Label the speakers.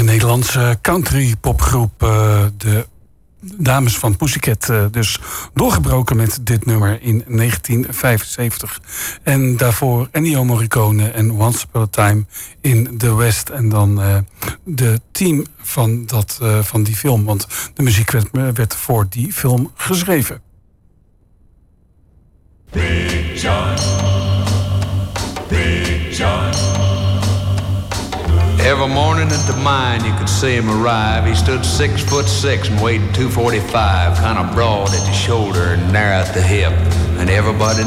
Speaker 1: Nederlandse country popgroep, de dames van Pussycat, dus doorgebroken met dit nummer in 1975. En daarvoor Ennio Morricone en Once Upon a Time in the West. En dan de team van die film, want de muziek werd voor die film geschreven.
Speaker 2: Big John, Big John.
Speaker 3: Every morning at the mine you could see him arrive. He stood 6'6" and weighed 245, kind of broad at the shoulder and narrow at the hip. And everybody